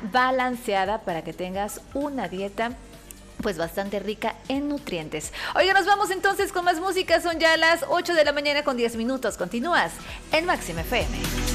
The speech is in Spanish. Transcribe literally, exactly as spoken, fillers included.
balanceada para que tengas una dieta pues bastante rica en nutrientes. Oiga, nos vamos entonces con más música. Son ya las ocho de la mañana con diez minutos. Continúas en Máxima F M.